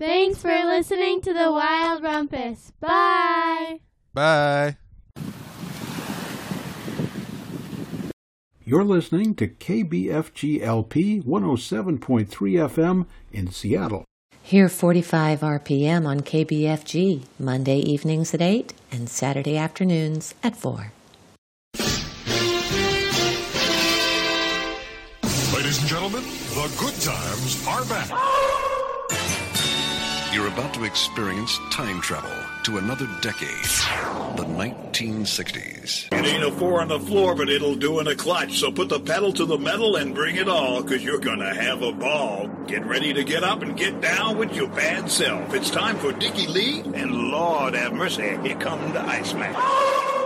Thanks for listening to the Wild Rumpus. Bye. Bye. You're listening to KBFG-LP 107.3 FM in Seattle. Hear 45 RPM on KBFG, Monday evenings at 8 and Saturday afternoons at 4. Ladies and gentlemen, the good times are back. You're about to experience time travel to another decade, the 1960s. It ain't a 4 on the floor, but it'll do in a clutch. So put the pedal to the metal and bring it all, because you're going to have a ball. Get ready to get up and get down with your bad self. It's time for Dickie Lee, and Lord have mercy, here comes the Iceman.